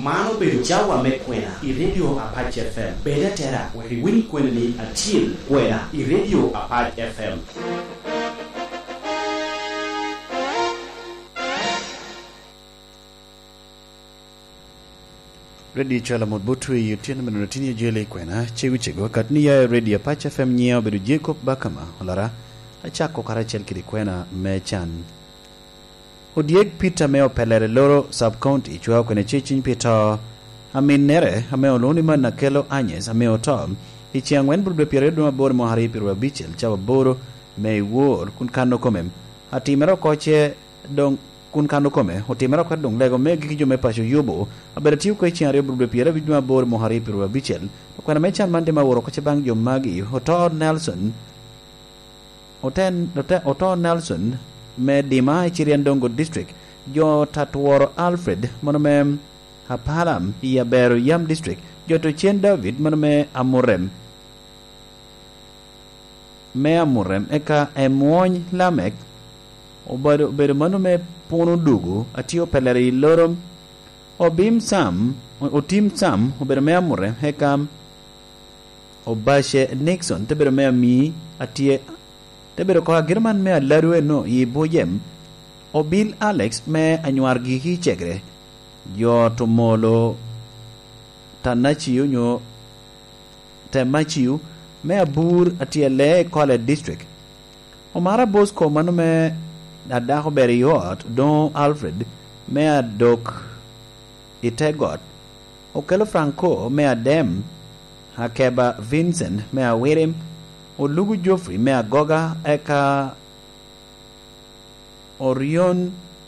mano bedo jawa me kwena I radio Apache FM beda tera wari win kwena ni atil kwena I radio Apache FM. Radio chala modbutu yutien menotini jele kwena chego katni ya radio Apache FM nyeo bedu Jacob Bakama olara achako karachel kidi kwena mechan Odiek Peter meo pelere loro sub county chua kwene chichin Peter amin nere ameo loni man na kelo anyes ameo tom ichiang wen brudwe piredo mabor mohari pirwa bichel chawa boro mei wor kun kano komem atimero koche dong kun kano kome otimero kwa dong lego megi kijo me pasho yubo aberatiu kwa ichiang rio brudwe piredo mabor bor mohari pirwa bichel kwa na mechan mande maworo koche bang jo magi Oto Nelson me dima Chiriandongo district jo Tatworo Alfred monome Hapalam ya Beru Yam district jo to Chen David monome Amurem eka emwony Lamek obedo monome Pono Dugu atio peleri lorom otim Sam obedo me Amurem eka Obashe Nixon tebedo me mi atie Tebero ko German me larue no I boyem Obil Alex me anyuar gi hi chegre yo tomolo tanachiu nyo temachiu me abur atiele kole district Omara Bosco manu me adaho beriot Don Alfred me adok itegot Okelo Franco me adem Hakeba Vincent me awirim Olugu Joffrey me agoga eka Orion